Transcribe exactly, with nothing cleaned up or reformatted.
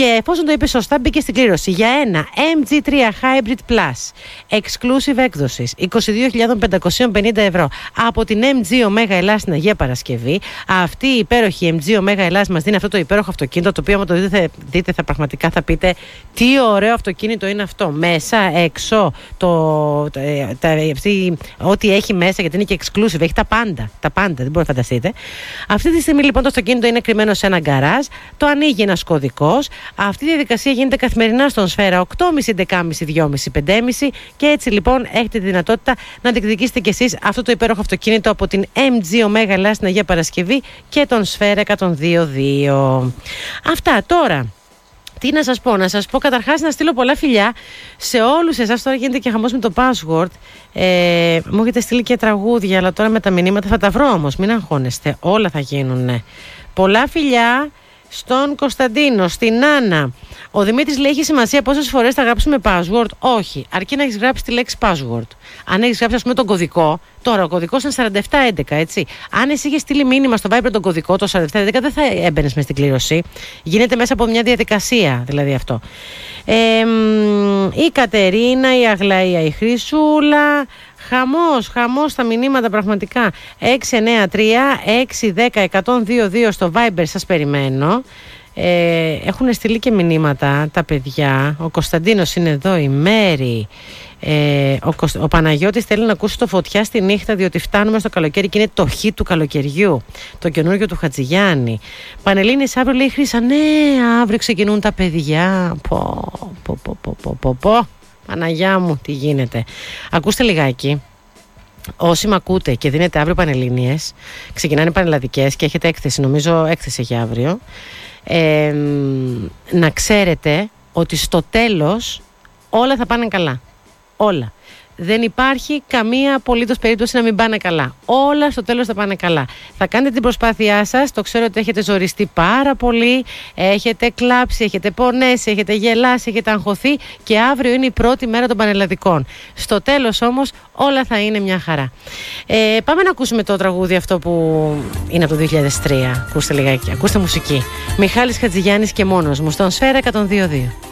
Και εφόσον το είπε σωστά, μπήκε στην κλήρωση για ένα εμ τζι τρία Hybrid Plus exclusive έκδοσης είκοσι δύο χιλιάδες πεντακόσια πενήντα ευρώ από την εμ τζι Omega Ελλάς στην Αγία Παρασκευή. Αυτή η υπέροχη εμ τζι Omega Ελλάς μας δίνει αυτό το υπέροχο αυτοκίνητο, το οποίο άμα το δείτε, θα, δείτε θα πραγματικά θα πείτε τι ωραίο αυτοκίνητο είναι αυτό. Μέσα, έξω, το, το, τα, αυτή, ό,τι έχει μέσα, γιατί είναι και exclusive, έχει τα πάντα. Τα πάντα, δεν μπορείτε να φανταστείτε. Αυτή τη στιγμή λοιπόν το αυτοκίνητο είναι κρυμμένο σε ένα γκαράζ, το ανοίγει ένας κωδικός. Αυτή η διαδικασία γίνεται καθημερινά στον Σφαίρα οκτώ και μισή, δέκα και μισή, δυόμισι, πέντε και μισή και έτσι λοιπόν έχετε τη δυνατότητα να διεκδικήσετε κι εσείς αυτό το υπέροχο αυτοκίνητο από την εμ τζι Omega Ελλάς στην Αγία Παρασκευή και τον Σφαίρα εκατόν δύο δύο. Αυτά τώρα. Τι να σας πω, να σας πω καταρχάς να στείλω πολλά φιλιά σε όλους εσάς. Τώρα γίνεται και χαμός με το password. Ε, μου έχετε στείλει και τραγούδια, αλλά τώρα με τα μηνύματα θα τα βρω όμως. Μην αγχώνεστε, όλα θα γίνουνε. Πολλά φιλιά στον Κωνσταντίνο, στην Άννα. Ο Δημήτρης λέει: έχει σημασία πόσες φορές θα γράψουμε password? Όχι, αρκεί να έχεις γράψει τη λέξη password. Αν έχεις γράψει, ας πούμε, τον κωδικό, τώρα ο κωδικός είναι σαράντα επτά έντεκα, έτσι. Αν εσύ είχες στείλει μήνυμα στο Viber τον κωδικό, το σαράντα επτά έντεκα, δεν θα έμπαινες μες στην κλήρωση. Γίνεται μέσα από μια διαδικασία, δηλαδή αυτό. Ε, η Κατερίνα, η Αγλαία, η Χρυσούλα. Χαμός, χαμός στα μηνύματα πραγματικά. έξι εννιά τρία έξι δέκα εκατόν δύο δύο στο Viber, σας περιμένω. Ε, έχουν στείλει και μηνύματα τα παιδιά. Ο Κωνσταντίνος είναι εδώ, η Μέρη. Ε, ο, Κωσ... ο Παναγιώτης θέλει να ακούσει το Φωτιά στη νύχτα, διότι φτάνουμε στο καλοκαίρι και είναι το χ του καλοκαιριού. Το καινούργιο του Χατζηγιάννη. Πανελλήνης αύριο, λέει Χρύσα. Ναι, αύριο ξεκινούν τα παιδιά. Πω, πω, πω, πω, πω, πω, πω. Παναγιά μου, τι γίνεται. Ακούστε λιγάκι. Όσοι με ακούτε και δίνετε αύριο Πανελλήνιες, ξεκινάνε πανελλαδικές και έχετε έκθεση, νομίζω έκθεση για αύριο, ε, να ξέρετε ότι στο τέλος όλα θα πάνε καλά. Όλα. Δεν υπάρχει καμία απολύτως περίπτωση να μην πάνε καλά. Όλα στο τέλος θα πάνε καλά. Θα κάνετε την προσπάθειά σας. Το ξέρω ότι έχετε ζοριστεί πάρα πολύ. Έχετε κλάψει, έχετε πονέσει, έχετε γελάσει, έχετε αγχωθεί. Και αύριο είναι η πρώτη μέρα των πανελλαδικών. Στο τέλος όμως όλα θα είναι μια χαρά. Ε, πάμε να ακούσουμε το τραγούδι αυτό που είναι από το δύο χιλιάδες τρία. Ακούστε λιγάκι. Ακούστε μουσική. Μιχάλης Χατζηγιάννης και μόνος μου στον Σφαίρα εκατόν δύο δύο.